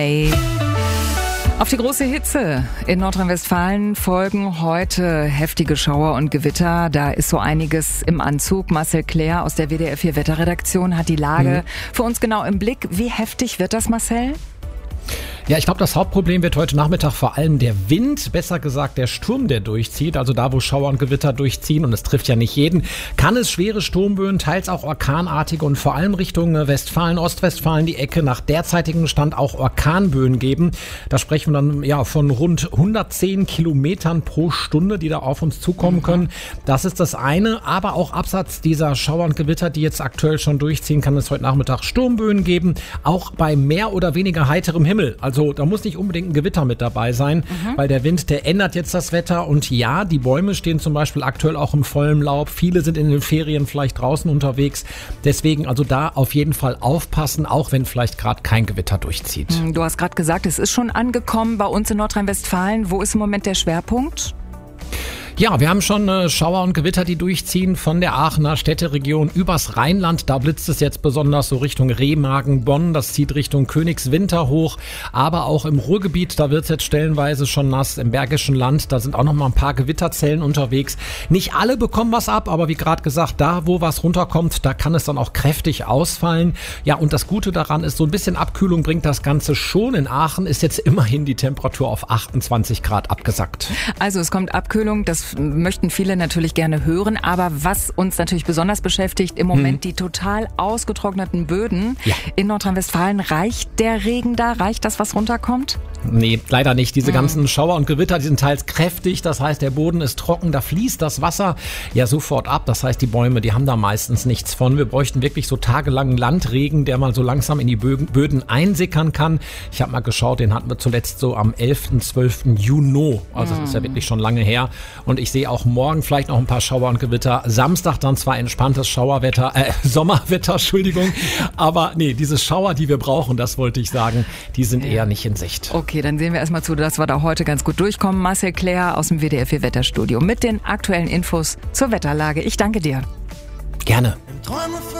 Auf die große Hitze in Nordrhein-Westfalen folgen heute heftige Schauer und Gewitter. Da ist so einiges im Anzug. Marcel Claire aus der WDR 4 Wetterredaktion hat die Lage für uns genau im Blick. Wie heftig wird das, Marcel? Ja, ich glaube, das Hauptproblem wird heute Nachmittag vor allem der Wind, besser gesagt der Sturm, der durchzieht. Also da, wo Schauer und Gewitter durchziehen, und es trifft ja nicht jeden, kann es schwere Sturmböen, teils auch orkanartige und vor allem Richtung Westfalen, Ostwestfalen, die Ecke nach derzeitigem Stand auch Orkanböen geben. Da sprechen wir dann ja von rund 110 Kilometern pro Stunde, die da auf uns zukommen können. Das ist das eine, aber auch abseits dieser Schauer und Gewitter, die jetzt aktuell schon durchziehen, kann es heute Nachmittag Sturmböen geben, auch bei mehr oder weniger heiterem Himmel. Also da muss nicht unbedingt ein Gewitter mit dabei sein, weil der Wind, der ändert jetzt das Wetter. Und ja, die Bäume stehen zum Beispiel aktuell auch im vollen Laub. Viele sind in den Ferien vielleicht draußen unterwegs. Deswegen also da auf jeden Fall aufpassen, auch wenn vielleicht gerade kein Gewitter durchzieht. Du hast gerade gesagt, es ist schon angekommen bei uns in Nordrhein-Westfalen. Wo ist im Moment der Schwerpunkt? Ja, wir haben schon Schauer und Gewitter, die durchziehen von der Aachener Städteregion übers Rheinland. Da blitzt es jetzt besonders so Richtung Remagen, Bonn. Das zieht Richtung Königswinter hoch. Aber auch im Ruhrgebiet, da wird es jetzt stellenweise schon nass. Im Bergischen Land, da sind auch noch mal ein paar Gewitterzellen unterwegs. Nicht alle bekommen was ab, aber wie gerade gesagt, da wo was runterkommt, da kann es dann auch kräftig ausfallen. Ja, und das Gute daran ist, so ein bisschen Abkühlung bringt das Ganze schon. In Aachen ist jetzt immerhin die Temperatur auf 28 Grad abgesackt. Also es kommt Abkühlung, das möchten viele natürlich gerne hören, aber was uns natürlich besonders beschäftigt, im Moment die total ausgetrockneten Böden in Nordrhein-Westfalen. Reicht der Regen da? Reicht das, was runterkommt? Nee, leider nicht. Diese ganzen Schauer und Gewitter, die sind teils kräftig, das heißt, der Boden ist trocken, da fließt das Wasser ja sofort ab, das heißt, die Bäume, die haben da meistens nichts von. Wir bräuchten wirklich so tagelangen Landregen, der mal so langsam in die Böden einsickern kann. Ich habe mal geschaut, den hatten wir zuletzt so am 11., 12. Juni, also das ist ja wirklich schon lange her. Und ich sehe auch morgen vielleicht noch ein paar Schauer und Gewitter. Samstag dann zwar entspanntes Sommerwetter, Entschuldigung. Aber nee, diese Schauer, die wir brauchen, das wollte ich sagen, die sind eher nicht in Sicht. Okay, dann sehen wir erstmal zu, dass wir da heute ganz gut durchkommen. Marcel Claire aus dem WDR 4 Wetterstudio mit den aktuellen Infos zur Wetterlage. Ich danke dir. Gerne.